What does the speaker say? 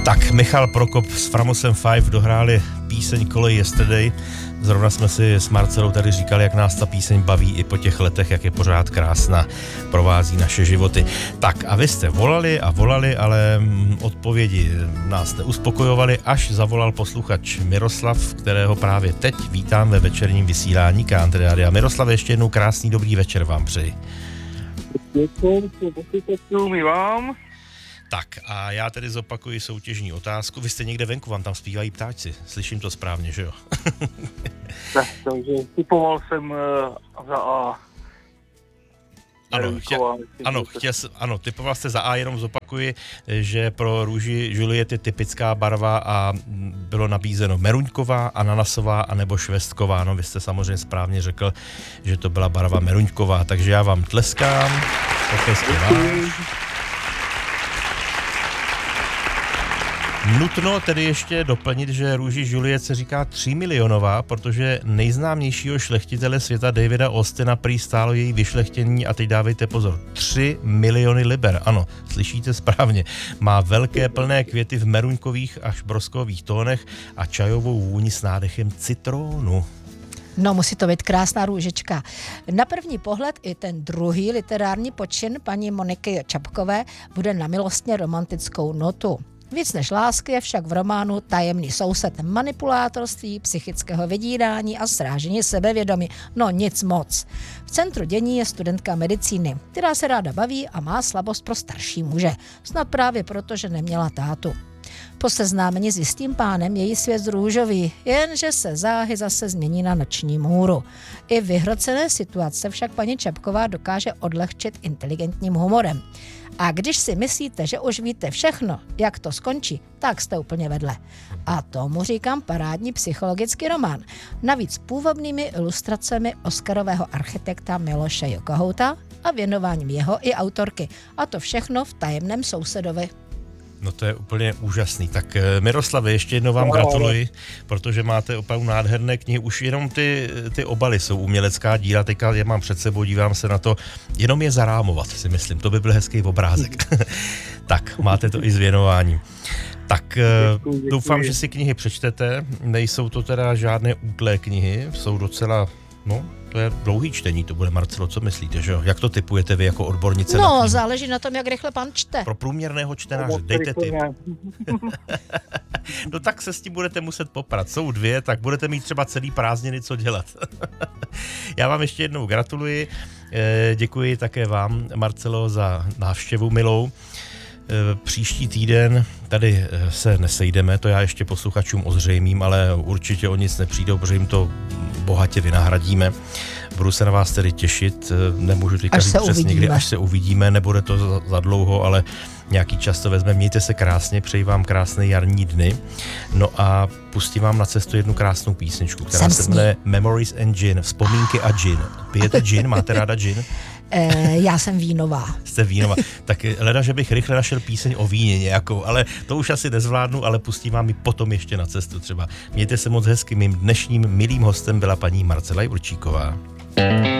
Tak, Michal Prokop s Framosem 5 dohráli píseň Call Yesterday. Zrovna jsme si s Marcelou tady říkali, jak nás ta píseň baví i po těch letech, jak je pořád krásná, provází naše životy. Tak a vy jste volali a volali, ale odpovědi nás neuspokojovaly, až zavolal posluchač Miroslav, kterého právě teď vítám ve večerním vysílání Country Rádia. Miroslav, ještě jednou krásný dobrý večer vám přeji. Děkuji, my vám. Tak a já tedy zopakuji soutěžní otázku. Vy jste někde venku, vám tam zpívají ptáčci. Slyším to správně, že jo? Takže typoval jsem za A. Ano, typoval jste za A, jenom zopakuji, že pro růži Juliet je typická barva a bylo nabízeno meruňková, ananasová a nebo švestková. No, vy jste samozřejmě správně řekl, že to byla barva meruňková, takže já vám tleskám. Potlesky vám. Nutno tedy ještě doplnit, že růži Juliet se říká 3 milionová, protože nejznámějšího šlechtitele světa Davida Austina prý stálo její vyšlechtění a teď dávejte pozor, 3 miliony liber, ano, slyšíte správně. Má velké plné květy v meruňkových až broskových tónech a čajovou vůni s nádechem citrónu. No, musí to být krásná růžička. Na první pohled i ten druhý literární počin paní Moniky Čapkové bude na milostně romantickou notu. Víc než lásky je však v románu tajemný soused manipulátorství, psychického vydírání a srážení sebevědomí. No nic moc. V centru dění je studentka medicíny, která se ráda baví a má slabost pro starší muže. Snad právě proto, že neměla tátu. Po seznámení s jistým pánem je jí svět růžový, jenže se záhy zase změní na noční můru. I vyhrocené situace však paní Čapková dokáže odlehčit inteligentním humorem. A když si myslíte, že už víte všechno, jak to skončí, tak jste úplně vedle. A tomu říkám parádní psychologický román. Navíc půvabnými ilustracemi oscarového architekta Miloše Jokohouta a věnováním jeho i autorky. A to všechno v Tajemném sousedovi. No to je úplně úžasný. Tak Miroslave, ještě jednou vám gratuluji, protože máte opravdu nádherné knihy. Už jenom ty obaly jsou umělecká díla, teďka je mám před sebou, dívám se na to, jenom je zarámovat, si myslím, to by byl hezký obrázek. Tak, máte to i s věnováním. Tak doufám, že si knihy přečtete, nejsou to teda žádné útlé knihy, jsou docela, no, to je dlouhý čtení, to bude, Marcelo, co myslíte, že jo? Jak to tipujete vy jako odbornice? No, záleží na tom, jak rychle pan čte. Pro průměrného čtenáře, dejte tip. No tak se s tím budete muset poprat. Jsou 2, tak budete mít třeba celý prázdniny co dělat. Já vám ještě jednou gratuluji. Děkuji také vám, Marcelo, za návštěvu milou. Příští týden tady se nesejdeme, to já ještě posluchačům ozřejmím, ale určitě o nic nepřijdou, protože jim to bohatě vynahradíme. Budu se na vás tedy těšit, nemůžu teďka říct přesně kdy, až se uvidíme, nebude to za dlouho, ale nějaký čas to vezme. Mějte se krásně, přeji vám krásné jarní dny. No a pustím vám na cestu jednu krásnou písničku, která se jmenuje Memories and Gin, vzpomínky a gin. Pijete gin? Máte ráda gin? Já jsem vínová. Jste vínová. Tak leda, že bych rychle našel píseň o víně nějakou, ale to už asi nezvládnu, ale pustím vám ji potom ještě na cestu třeba. Mějte se moc hezky, mým dnešním milým hostem byla paní Marcela Jurčíková.